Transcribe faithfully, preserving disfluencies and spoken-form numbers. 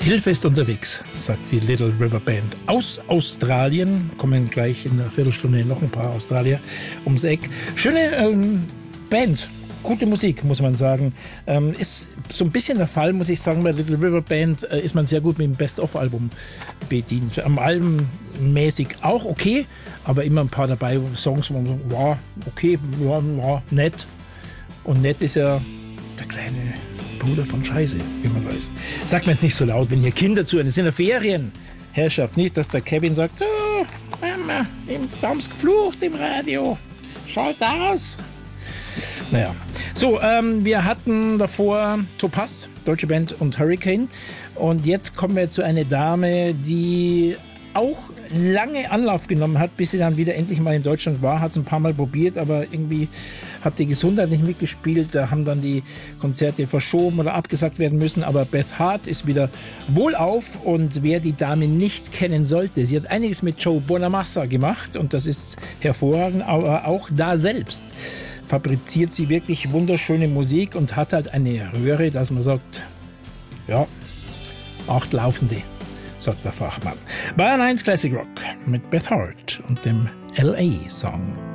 Hilfe ist unterwegs, sagt die Little River Band aus Australien. Kommen gleich in einer Viertelstunde noch ein paar Australier ums Eck. Schöne ähm, Band, gute Musik, muss man sagen. Ähm, ist so ein bisschen der Fall, muss ich sagen, bei Little River Band äh, ist man sehr gut mit dem Best-of-Album bedient. Am Album mäßig auch okay, aber immer ein paar dabei Songs, wo man so, wow, okay, ja, ja, nett. Und nett ist ja der kleine Bruder von Scheiße, wie man weiß. Sagt man jetzt nicht so laut, wenn hier Kinder zuhören. Es sind ja Ferien. Herrschaft, nicht, dass der Kevin sagt, oh, Mama, da haben's geflucht im Radio. Schalt aus. Naja. So, ähm, wir hatten davor Topaz, deutsche Band, und Hurricane. Und jetzt kommen wir zu einer Dame, die auch lange Anlauf genommen hat, bis sie dann wieder endlich mal in Deutschland war. Hat es ein paar Mal probiert, aber irgendwie hat die Gesundheit nicht mitgespielt. Da haben dann die Konzerte verschoben oder abgesagt werden müssen. Aber Beth Hart ist wieder wohlauf. Und wer die Dame nicht kennen sollte, sie hat einiges mit Joe Bonamassa gemacht. Und das ist hervorragend, aber auch da selbst fabriziert sie wirklich wunderschöne Musik und hat halt eine Röhre, dass man sagt, ja, acht Laufende, sagt der Fachmann. Bayern eins Classic Rock mit Beth Hart und dem L A-Song.